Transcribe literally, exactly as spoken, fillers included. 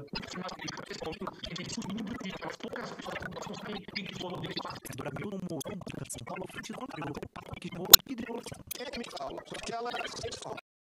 São Paulo, frente contra o Parque de Novo e de Novo. É que me fala, porque ela é